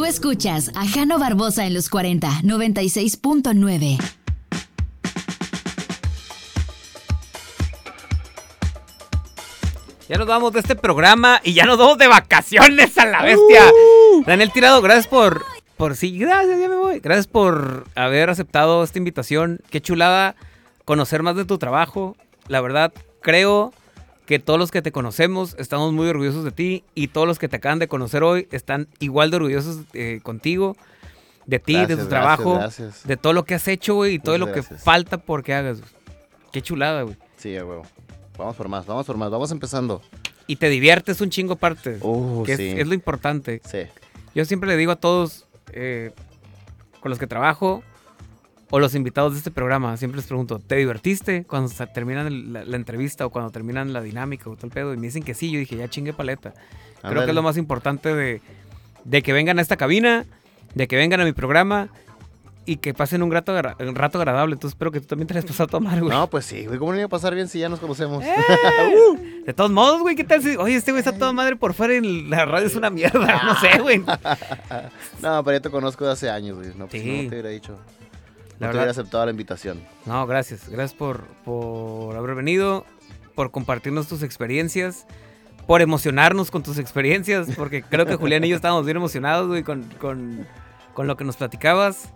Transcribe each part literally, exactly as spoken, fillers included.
Tú escuchas a Jano Barbosa en los cuarenta, noventa y seis punto nueve. Ya nos vamos de este programa y ya nos vamos de vacaciones a la bestia. Uh. Daniel Tirado, gracias por, por sí, gracias, ya me voy. Gracias por haber aceptado esta invitación. Qué chulada conocer más de tu trabajo. La verdad, creo que todos los que te conocemos estamos muy orgullosos de ti y todos los que te acaban de conocer hoy están igual de orgullosos eh, contigo, de ti, gracias, de tu trabajo, gracias, gracias. De todo lo que has hecho, güey, y todo Muchas lo gracias. que falta por que hagas. Qué chulada, güey. Sí, güey. Vamos por más, vamos por más, vamos empezando. Y te diviertes un chingo aparte, uh, que sí. es, es lo importante. Sí. Yo siempre le digo a todos eh, con los que trabajo o los invitados de este programa, siempre les pregunto, ¿te divertiste cuando terminan el, la, la entrevista o cuando terminan la dinámica o todo el pedo? Y me dicen que sí, yo dije, ya chingue paleta. A Creo ver. que es lo más importante de, de que vengan a esta cabina, de que vengan a mi programa y que pasen un rato, un rato agradable. Entonces espero que tú también te hayas pasado a tomar, güey. No, pues sí, güey. ¿Cómo no iba a pasar bien si ya nos conocemos? Eh, de todos modos, güey, ¿qué tal si... Oye, este güey está toda madre por fuera y la radio es una mierda. No sé, güey. No, pero ya te conozco de hace años, güey. No, pues sí. no te hubiera dicho. La no te hubiera aceptado la invitación. No, gracias. Gracias por, por haber venido, por compartirnos tus experiencias, por emocionarnos con tus experiencias, porque creo que Julián y yo estábamos bien emocionados, güey, con, con, con lo que nos platicabas.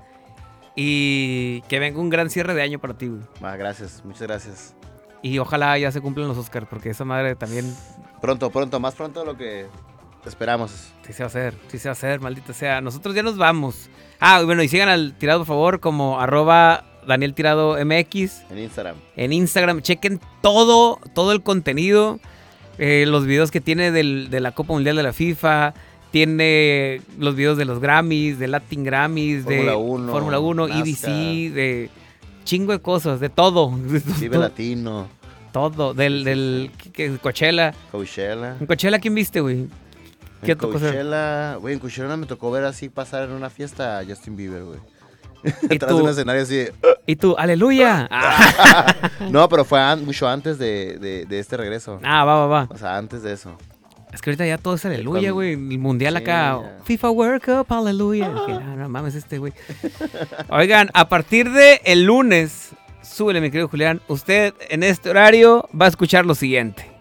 Y que venga un gran cierre de año para ti, güey. Ah, gracias, muchas gracias. Y ojalá ya se cumplan los Oscars, porque esa madre también... Pronto, pronto, más pronto de lo que esperamos. Sí se va a hacer, sí se va a hacer, maldita sea. Nosotros ya nos vamos. Ah, bueno, y sigan al Tirado, por favor, como arroba Daniel Tirado M X. En Instagram. En Instagram, chequen todo, todo el contenido, eh, los videos que tiene del, de la Copa Mundial de la FIFA... Tiene los videos de los Grammys, de Latin Grammys, Fórmula de uno, Fórmula uno, E D C, de chingo de cosas, de todo. Vive Latino. Todo, del, del que, Coachella. Coachella. ¿En Coachella quién viste, güey? ¿Qué tocó hacer? En Coachella, güey, en Coachella me tocó ver así pasar en una fiesta a Justin Bieber, güey. ¿Y Atrás de un escenario así de... ¿Y tú? ¡Aleluya! No, pero fue an- mucho antes de, de, de este regreso. Ah, va, va, va. O sea, antes de eso. Es que ahorita ya todo es aleluya, güey. El mundial sí, acá. Ya. FIFA World Cup, aleluya. Ah. Dije, no, no mames este, güey. Oigan, a partir de el lunes, súbele, mi querido Julián. Usted en este horario va a escuchar lo siguiente.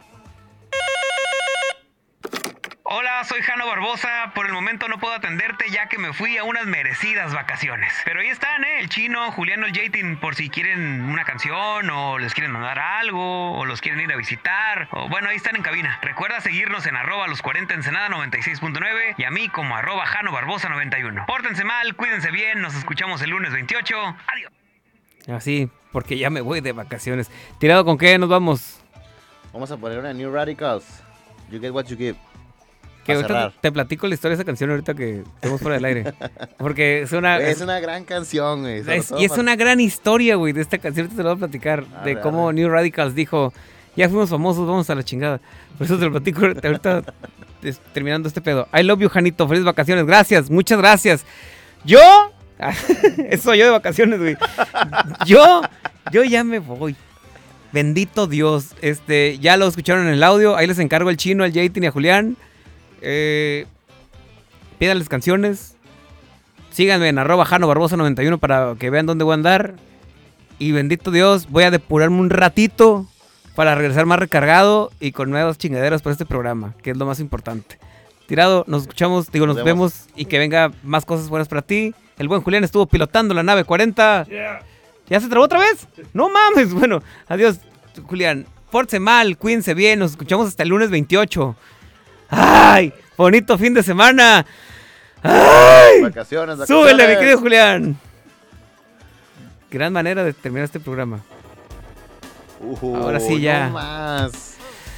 Hola, soy Jano Barbosa. Por el momento no puedo atenderte ya que me fui a unas merecidas vacaciones. Pero ahí están, ¿eh? El Chino, Julián, el Jatin, por si quieren una canción o les quieren mandar algo o los quieren ir a visitar. O bueno, ahí están en cabina. Recuerda seguirnos en arroba los cuarenta Ensenada noventa y seis punto nueve y a mí como arroba Jano Barbosa noventa y uno. Pórtense mal, cuídense bien, nos escuchamos el lunes veintiocho. Adiós. Así, porque ya me voy de vacaciones. ¿Tirado con qué nos vamos? Vamos a poner una New Radicals. You get what you give. Que ahorita te, te platico la historia de esa canción ahorita que estemos fuera del aire. Porque es una... Es, es una gran canción, güey. Es, y es para... una gran historia, güey, de esta canción. Ahorita te lo voy a platicar. Arre, de cómo arre. New Radicals dijo, ya fuimos famosos, vamos a la chingada. Por eso te lo platico ahorita es, terminando este pedo. I love you, Janito. Felices vacaciones. Gracias, muchas gracias. Yo... Eso soy yo de vacaciones, güey. Yo, yo ya me voy. Bendito Dios. Este, ya lo escucharon en el audio. Ahí les encargo al Chino, al Jatin y a Julián. Eh, pídanles canciones. Síganme en arroba Jano Barbosa noventa y uno para que vean dónde voy a andar. Y bendito Dios, voy a depurarme un ratito para regresar más recargado y con nuevas chingaderas para este programa, que es lo más importante. Tirado, nos escuchamos, digo, nos, nos vemos. vemos y que venga más cosas buenas para ti. El buen Julián estuvo pilotando la nave cuarenta. Yeah. ¿Ya se trabó otra vez? No mames. Bueno, adiós, Julián. Pórtense mal, cuídense bien. Nos escuchamos hasta el lunes veintiocho. ¡Ay! Bonito fin de semana. ¡Ay! Vacaciones, vacaciones. Súbele, mi querido Julián. Gran manera de terminar este programa. Uh, Ahora sí ya. No más.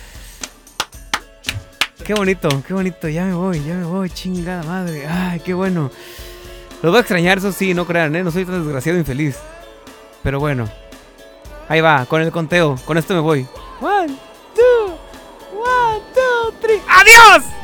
Qué bonito, qué bonito. Ya me voy, ya me voy. Chingada madre. Ay, qué bueno. Los voy a extrañar, eso sí, no crean, ¿eh? No soy tan desgraciado e infeliz. Pero bueno. Ahí va, con el conteo. Con esto me voy. One, two, one, two, three. ¡Adiós!